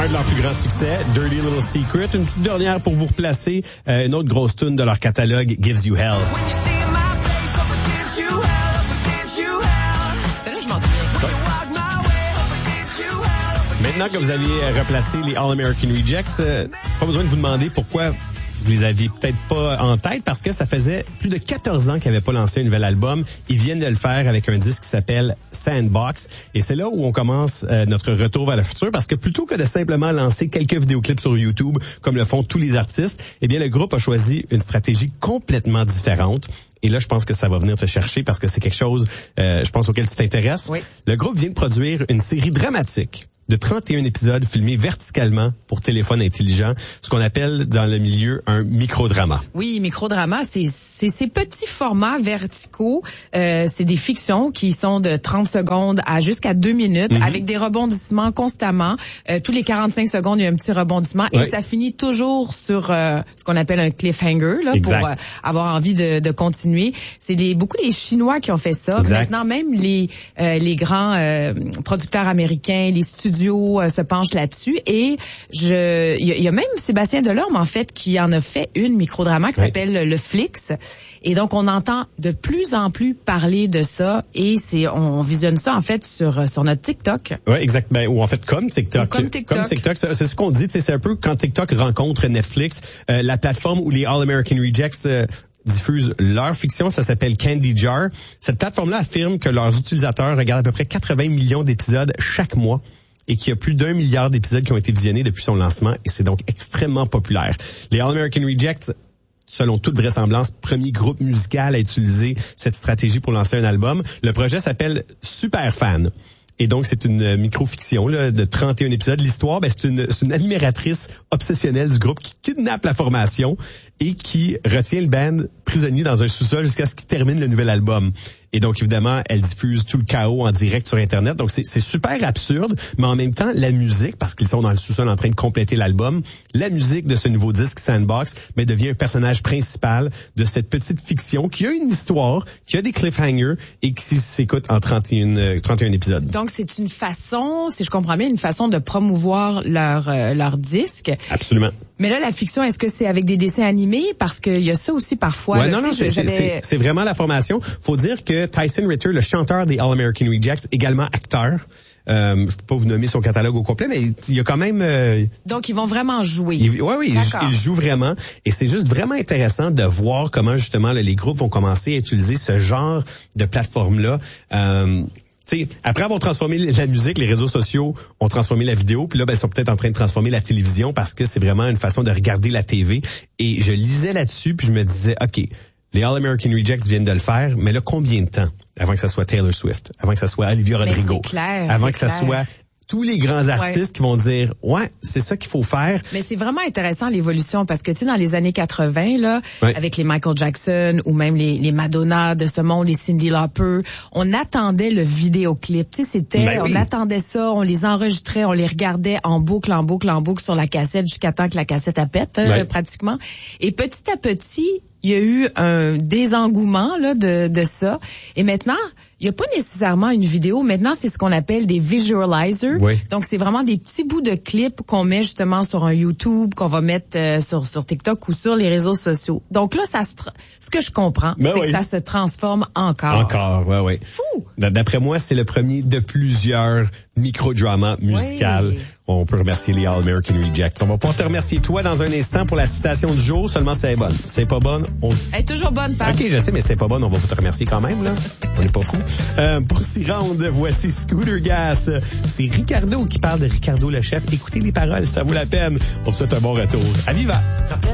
Un de leurs plus grands succès, Dirty Little Secret. Une toute dernière pour vous replacer. Une autre grosse tune de leur catalogue, Gives You Hell. Celle-là, je m'en souviens. Maintenant que vous avez replacé les All-American Rejects, pas besoin de vous demander pourquoi vous les aviez peut-être pas en tête, parce que ça faisait plus de 14 ans qu'ils n'avaient pas lancé un nouvel album. Ils viennent de le faire avec un disque qui s'appelle Sandbox. Et c'est là où on commence notre retour vers le futur, parce que plutôt que de simplement lancer quelques vidéoclips sur YouTube, comme le font tous les artistes, eh bien, le groupe a choisi une stratégie complètement différente. Et là, je pense que ça va venir te chercher parce que c'est quelque chose, je pense, auquel tu t'intéresses. Oui. Le groupe vient de produire une série dramatique de 31 épisodes filmés verticalement pour téléphone intelligent, ce qu'on appelle dans le milieu un microdrama. Oui, microdrama, c'est ces petits formats verticaux. C'est des fictions qui sont de 30 secondes à jusqu'à 2 minutes, avec des rebondissements constamment. Tous les 45 secondes, il y a un petit rebondissement et ça finit toujours sur ce qu'on appelle un cliffhanger là, pour avoir envie de continuer. C'est beaucoup les Chinois qui ont fait ça. Exact. Maintenant, même les grands producteurs américains, les studios se penchent là-dessus. Et il y a même Sébastien Delorme, en fait, qui en a fait une microdrama qui s'appelle Le Flix. Et donc, on entend de plus en plus parler de ça et on visionne ça, en fait, sur notre TikTok. Oui, exact. Ben, ou en fait, comme TikTok. Comme TikTok, c'est ce qu'on dit. C'est un peu quand TikTok rencontre Netflix, la plateforme où les All-American Rejects diffusent leur fiction, ça s'appelle Candy Jar. Cette plateforme-là affirme que leurs utilisateurs regardent à peu près 80 millions d'épisodes chaque mois et qu'il y a plus d'1 milliard d'épisodes qui ont été visionnés depuis son lancement, et c'est donc extrêmement populaire. Les All-American Rejects, selon toute vraisemblance, premier groupe musical à utiliser cette stratégie pour lancer un album. Le projet s'appelle Super Fan. Et donc, c'est une micro-fiction là, de 31 épisodes. L'histoire, c'est une admiratrice obsessionnelle du groupe qui kidnappe la formation et qui retient le band prisonnier dans un sous-sol jusqu'à ce qu'il termine le nouvel album. Et donc, évidemment, elle diffuse tout le chaos en direct sur Internet. Donc, c'est super absurde, mais en même temps, la musique, parce qu'ils sont dans le sous-sol en train de compléter l'album, la musique de ce nouveau disque Sandbox devient un personnage principal de cette petite fiction qui a une histoire, qui a des cliffhangers et qui s'écoute en 31 épisodes. Donc, c'est une façon, si je comprends bien, une façon de promouvoir leur disque. Absolument. Mais là, la fiction, est-ce que c'est avec des dessins animés? Parce qu'il y a ça aussi parfois. Ouais, non, c'est vraiment la formation. Faut dire que Tyson Ritter, le chanteur des All-American Rejects, également acteur. Je peux pas vous nommer son catalogue au complet, mais il y a quand même... Donc, ils vont vraiment jouer. Oui, ils jouent vraiment. Et c'est juste vraiment intéressant de voir comment, justement, les groupes vont commencer à utiliser ce genre de plateforme-là. T'sais, après avoir transformé la musique, les réseaux sociaux ont transformé la vidéo, puis là, ils sont peut-être en train de transformer la télévision parce que c'est vraiment une façon de regarder la TV. Et je lisais là-dessus, puis je me disais, OK, les All-American Rejects viennent de le faire, mais là, combien de temps avant que ça soit Taylor Swift, avant que ça soit Olivia Rodrigo, avant que ça soit tous les grands artistes qui vont dire, ouais, c'est ça qu'il faut faire. Mais c'est vraiment intéressant l'évolution parce que tu sais dans les années 80 là, avec les Michael Jackson ou même les Madonna de ce monde, les Cyndi Lauper, on attendait le vidéoclip. Tu sais c'était, on attendait ça, on les enregistrait, on les regardait en boucle sur la cassette jusqu'à temps que la cassette pète pratiquement. Et petit à petit, il y a eu un désengouement là de ça. Et maintenant, il n'y a pas nécessairement une vidéo. Maintenant, c'est ce qu'on appelle des visualizers. Oui. Donc, c'est vraiment des petits bouts de clips qu'on met justement sur un YouTube, qu'on va mettre sur TikTok ou sur les réseaux sociaux. Donc là, ce que je comprends, c'est que ça se transforme encore. Encore, oui. Fou! D'après moi, c'est le premier de plusieurs micro-dramas musicales. Oui. On peut remercier les All-American Rejects. On va pouvoir te remercier toi dans un instant pour la citation du jour, seulement si elle est bonne. Si c'est pas bonne, elle est toujours bonne, Pat. OK, je sais, mais si c'est pas bonne, on va te remercier quand même, là. On n'est pas fou. Pour s'y rendre, voici Scooter Gas. C'est Ricardo qui parle de Ricardo le chef. Écoutez les paroles, ça vaut la peine. On te souhaite un bon retour. À Viva!